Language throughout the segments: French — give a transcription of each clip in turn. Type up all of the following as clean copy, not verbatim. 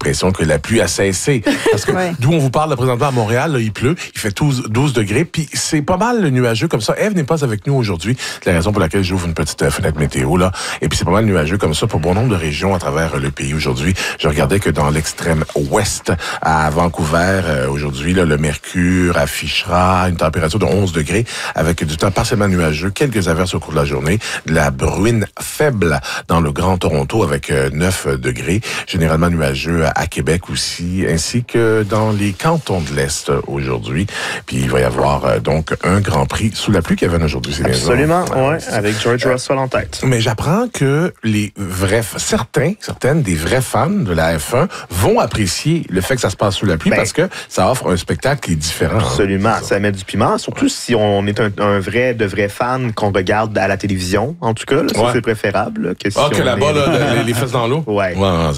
l'impression que la pluie a cessé. Parce que d'où on vous parle là, présentement à Montréal, là, il pleut, il fait 12 degrés, puis c'est pas mal nuageux comme ça. Ève n'est pas avec nous aujourd'hui. C'est la raison pour laquelle j'ouvre une petite fenêtre météo, là. Et puis c'est pas mal nuageux comme ça pour bon nombre de régions à travers le pays aujourd'hui. Je regardais que dans l'extrême ouest, à Vancouver, aujourd'hui, là, le mercure affichera une température de 11 degrés avec du temps partiellement nuageux, quelques averses au cours de la journée, de la bruine faible dans le Grand Toronto avec 9 degrés, généralement nuageux à Québec aussi, ainsi que dans les cantons de l'Est aujourd'hui. Puis il va y avoir donc un Grand Prix sous la pluie, Kevin, aujourd'hui. C'est absolument, oui, avec George Russell en tête. Mais j'apprends que certaines des vrais fans de la F1 vont apprécier le fait que ça se passe sous la pluie parce que ça offre un spectacle qui est différent. Absolument, ça met du piment, surtout si on est un vrai fan qu'on regarde à la télévision, en tout cas, là, ça c'est préférable. Là, que si que là-bas, les fesses dans l'eau? Oui.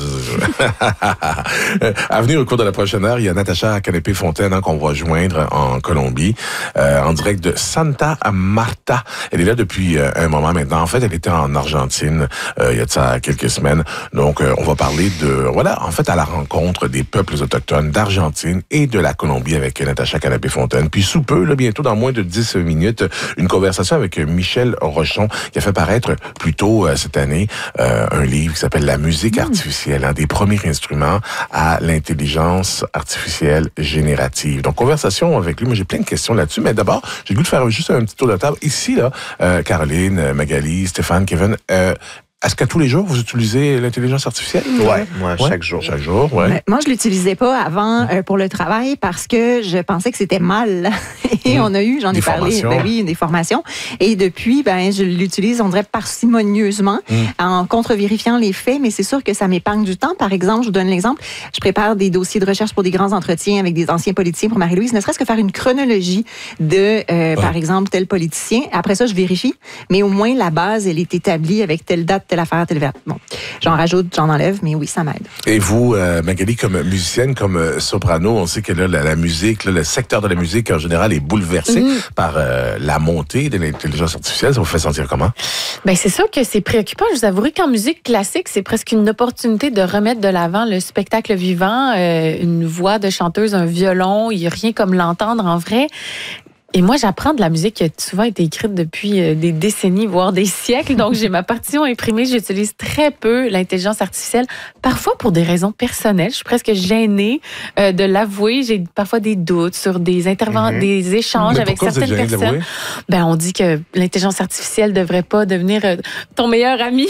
À venir au cours de la prochaine heure, il y a Natacha Canapé-Fontaine qu'on va joindre en Colombie, en direct de Santa Marta. Elle est là depuis un moment maintenant. En fait, elle était en Argentine il y a de ça quelques semaines. Donc, on va parler à la rencontre des peuples autochtones d'Argentine et de la Colombie avec Natacha Canapé-Fontaine. Puis sous peu, là, bientôt dans moins de 10 minutes, une conversation avec Michel Rochon qui a fait paraître plus tôt cette année un livre qui s'appelle La musique artificielle, un des premiers instruments à l'intelligence artificielle générative. Donc, conversation avec lui. Moi, j'ai plein de questions là-dessus, mais d'abord, j'ai le goût de faire juste un petit tour de table. Ici, là, Caroline, Magali, Stéphane, Kevin, est-ce qu'à tous les jours, vous utilisez l'intelligence artificielle? Oui, chaque jour. Chaque jour, oui. Moi, je l'utilisais pas avant pour le travail parce que je pensais que c'était mal. Et j'en ai parlé, des formations. Et depuis, je l'utilise, on dirait, parcimonieusement, en contre-vérifiant les faits, mais c'est sûr que ça m'épargne du temps. Par exemple, je vous donne l'exemple, je prépare des dossiers de recherche pour des grands entretiens avec des anciens politiciens pour Marie-Louise, ne serait-ce que faire une chronologie de, par exemple, tel politicien. Après ça, je vérifie, mais au moins, la base, elle est établie avec telle date, telle affaire, telle affaire. Bon, j'en rajoute, j'en enlève, mais oui, ça m'aide. Et vous, Magali, comme musicienne, comme soprano, on sait que là, la musique, le secteur de la musique en général est bouleversé par la montée de l'intelligence artificielle. Ça vous fait sentir comment? C'est sûr que c'est préoccupant. Je vous avouerai qu'en musique classique, c'est presque une opportunité de remettre de l'avant le spectacle vivant, une voix de chanteuse, un violon, il n'y a rien comme l'entendre en vrai. Et moi, j'apprends de la musique qui a souvent été écrite depuis des décennies, voire des siècles. Donc, j'ai ma partition imprimée. J'utilise très peu l'intelligence artificielle, parfois pour des raisons personnelles. Je suis presque gênée de l'avouer. J'ai parfois des doutes sur des des échanges avec certaines personnes. On dit que l'intelligence artificielle ne devrait pas devenir ton meilleur ami.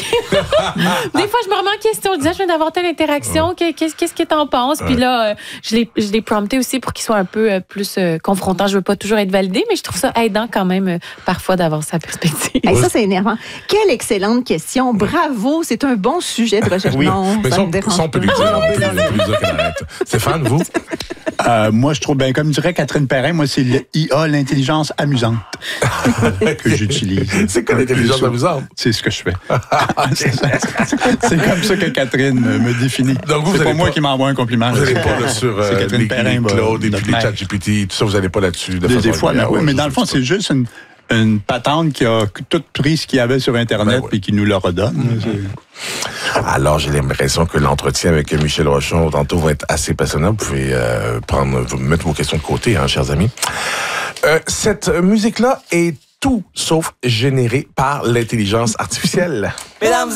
Des fois, je me remets en question. Je disais, je viens d'avoir telle interaction. Qu'est-ce que t'en penses? Puis là, je l'ai prompté aussi pour qu'il soit un peu plus confrontant. Je veux pas toujours être validée, mais je trouve ça aidant quand même parfois d'avoir sa perspective. Ça, c'est énervant. Quelle excellente question. Bravo, c'est un bon sujet de recherche. Oui, non, mais ça on peut lui dire qu'elle arrête. Stéphane, vous? Moi, je trouve, comme dirait Catherine Perrin, moi, c'est l'IA, l'intelligence amusante, que j'utilise. C'est quoi l'intelligence amusante? C'est ce que je fais. C'est comme ça que Catherine me définit. Donc c'est pas moi qui m'envoie un compliment. Vous n'allez pas sur les Claude et puis les ChatGPT, tout ça, vous n'allez pas là-dessus. Des fois, oui, mais dans le fond, c'est juste une patente qui a tout pris ce qu'il y avait sur Internet et qui nous le redonne. Alors, j'ai l'impression que l'entretien avec Michel Rochon tantôt va être assez passionnant. Vous pouvez mettre vos questions de côté, chers amis. Cette musique-là est tout sauf générée par l'intelligence artificielle. Mesdames